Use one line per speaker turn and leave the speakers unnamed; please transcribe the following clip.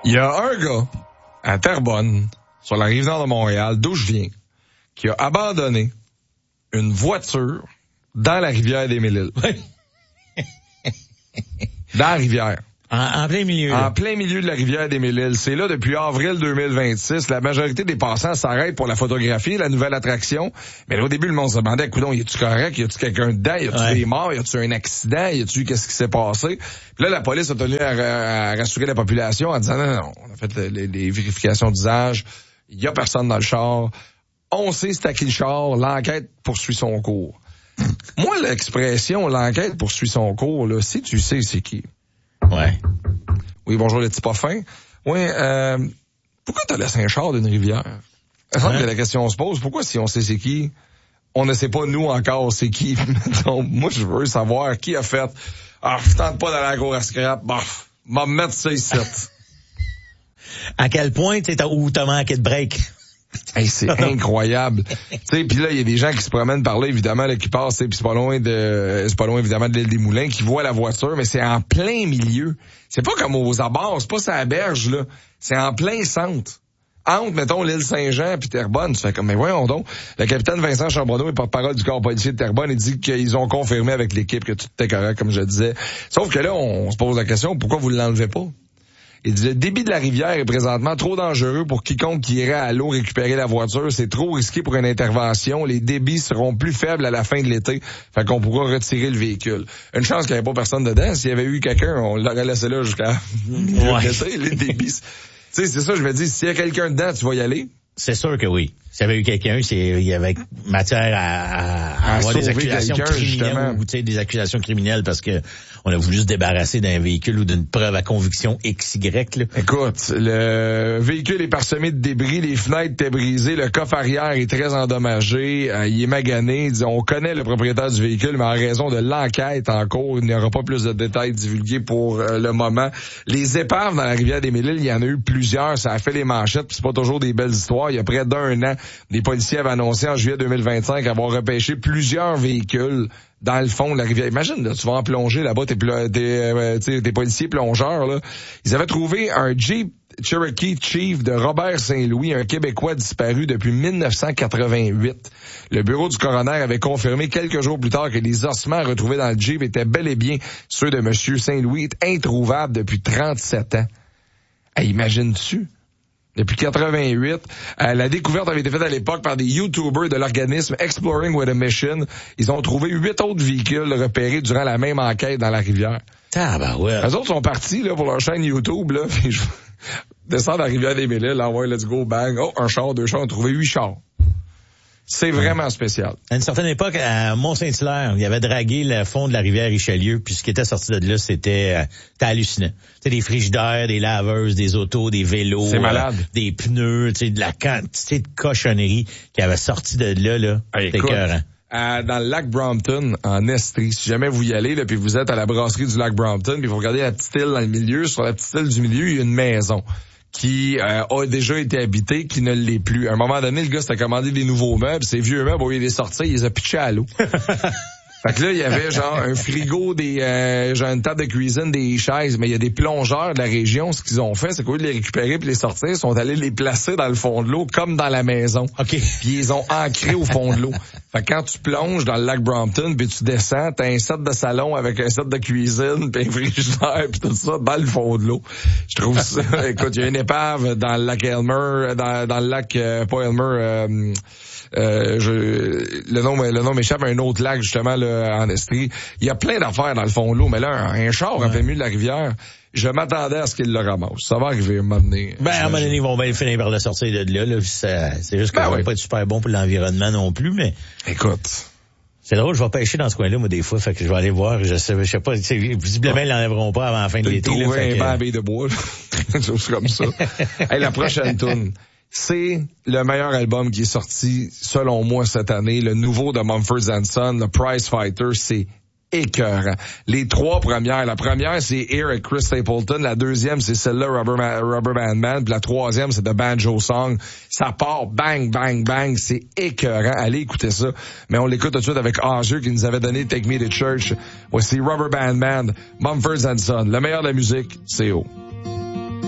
Il y a un gars à Terrebonne, sur la rive nord de Montréal, d'où je viens, qui a abandonné une voiture dans la rivière des Mille-Îles. Dans la rivière.
En plein milieu.
En plein milieu de la rivière des Mille-Îles. C'est là depuis avril 2026. La majorité des passants s'arrêtent pour la photographie, la nouvelle attraction. Mais là, au début, le monde se demandait, coudonc, y a-tu correct? Y a-tu quelqu'un dedans? Y a-tu des morts? Y a-tu un accident? Y a-tu qu'est-ce qui s'est passé? Puis là, la police a tenu à rassurer la population en disant, non, on a fait les vérifications d'usage. Y a personne dans le char. On sait c'est à qui le char. L'enquête poursuit son cours. Moi, l'expression, l'enquête poursuit son cours, là, si tu sais c'est qui.
Ouais.
Oui, bonjour les petits pas fins. Oui, pourquoi t'as laissé un char d'une rivière? Il semble que la question se pose, pourquoi si on sait c'est qui, on ne sait pas nous encore c'est qui? Donc, moi, je veux savoir qui a fait. Ah, je tente pas d'aller à la cour à scrap. Bah, m'a mettre ça ici.
À quel point où t'as manqué de break?
Hey, c'est incroyable. Tu sais, puis là, il y a des gens qui se promènent par là, évidemment, là, qui passent, puis c'est pas loin évidemment de l'île des Moulins, qui voient la voiture, mais c'est en plein milieu. C'est pas comme aux abords, c'est pas sur la berge, là. C'est en plein centre. Entre, mettons, l'île Saint-Jean puis Terrebonne. Tu fais comme, mais voyons donc. Le capitaine Vincent Charbonneau est porte-parole du corps policier de Terrebonne. Il dit qu'ils ont confirmé avec l'équipe que tout était correct, comme je disais. Sauf que là, on se pose la question, pourquoi vous l'enlevez pas? Il dit, le débit de la rivière est présentement trop dangereux pour quiconque qui irait à l'eau récupérer la voiture. C'est trop risqué pour une intervention. Les débits seront plus faibles à la fin de l'été. Fait qu'on pourra retirer le véhicule. Une chance qu'il n'y avait pas personne dedans. S'il y avait eu quelqu'un, on l'aurait laissé là jusqu'à l'été. Les débits. Tu sais, c'est ça, je me dis, s'il y a quelqu'un dedans, tu vas y aller?
C'est sûr que oui. S'il y avait eu quelqu'un, il y avait matière à avoir des accusations criminelles ou des accusations criminelles parce que on a voulu se débarrasser d'un véhicule ou d'une preuve à conviction XY. Là.
Écoute, le véhicule est parsemé de débris, les fenêtres étaient brisées, le coffre arrière est très endommagé, il est magané. On connaît le propriétaire du véhicule, mais en raison de l'enquête en cours, il n'y aura pas plus de détails divulgués pour le moment. Les épaves dans la rivière des Mille-Îles, il y en a eu plusieurs, ça a fait les manchettes, puis c'est pas toujours des belles histoires. Il y a près d'un an, des policiers avaient annoncé en juillet 2025 avoir repêché plusieurs véhicules dans le fond de la rivière. Imagine, là, tu vas en plonger là-bas, des policiers plongeurs, là. Ils avaient trouvé un Jeep Cherokee Chief de Robert Saint-Louis, un Québécois disparu depuis 1988. Le bureau du coroner avait confirmé quelques jours plus tard que les ossements retrouvés dans le Jeep étaient bel et bien ceux de Monsieur Saint-Louis, introuvables depuis 37 ans. Hey, imagines-tu? Depuis 88, la découverte avait été faite à l'époque par des YouTubers de l'organisme Exploring with a Mission. Ils ont trouvé 8 autres véhicules repérés durant la même enquête dans la rivière.
Ouais.
Les autres sont partis là pour leur chaîne YouTube, là, puis je descends dans la rivière des Mille-Îles, là, ouais, let's go, bang. Oh, un char, 2 chars, on a trouvé 8 chars. C'est vraiment spécial.
À une certaine époque, à Mont-Saint-Hilaire, il y avait dragué le fond de la rivière Richelieu, puis ce qui était sorti de là, c'était hallucinant. Tu sais, des frigidaires, des laveuses, des autos, des vélos.
C'est malade.
Des pneus, tu sais, de la quantité de cochonnerie qui avait sorti de là, c'était écœurant.
Dans le lac Brompton, en Estrie, si jamais vous y allez, là, puis vous êtes à la brasserie du lac Brompton, puis vous regardez la petite île dans le milieu, sur la petite île du milieu, il y a une maison qui a déjà été habité, qui ne l'est plus. À un moment donné, le gars s'était commandé des nouveaux meubles, ces vieux meubles, au lieu de les sortir, il les a pitchés à l'eau. Fait que là, il y avait genre un frigo, genre une table de cuisine, des chaises, mais il y a des plongeurs de la région, ce qu'ils ont fait, c'est qu'au lieu de les récupérer puis les sortir, ils sont allés les placer dans le fond de l'eau, comme dans la maison.
OK.
Puis ils ont ancré au fond de l'eau. Fait que quand tu plonges dans le lac Brompton, puis tu descends, t'as un set de salon avec un set de cuisine, puis un frigidaire, puis tout ça dans le fond de l'eau. Je trouve ça, écoute, il y a une épave dans le lac Elmer, dans le lac, pas Elmer, le nom m'échappe, un autre lac justement là, en Estrie. Il y a plein d'affaires dans le fond de l'eau, mais là, un char en plein milieu de la rivière, je m'attendais à ce qu'il le ramasse. Ça va arriver à un moment donné.
À un moment donné, ils vont bien finir par le sortir de là. C'est juste que ça va pas être super bon pour l'environnement non plus, mais...
Écoute...
C'est drôle, je vais pêcher dans ce coin-là, moi, des fois, fait que je vais aller voir, je sais pas, visiblement, ils l'enlèveront pas avant la fin de l'été.
Trouver un barbé de bois, chose comme ça. Hey, la prochaine toune. C'est le meilleur album qui est sorti, selon moi, cette année. Le nouveau de Mumford & Sons, le Prize Fighter, c'est écœurant. Les 3 premières. La première, c'est Here avec Chris Stapleton. La deuxième, c'est celle-là, Rubber Band Man. Puis la troisième, c'est The Banjo Song. Ça part bang, bang, bang. C'est écœurant. Allez écouter ça. Mais on l'écoute tout de suite avec Azure qui nous avait donné Take Me to Church. Voici Rubber Band Man, Mumford & Sons. Le meilleur de la musique, c'est haut.